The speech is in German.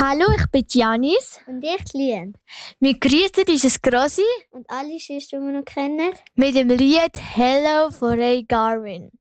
Hallo, ich bin Janis. Und ich Lien. Wir grüßen dieses Grossi Und alle Schwestern, die wir noch kennen. mit dem Lied Hello von Ray Garvin.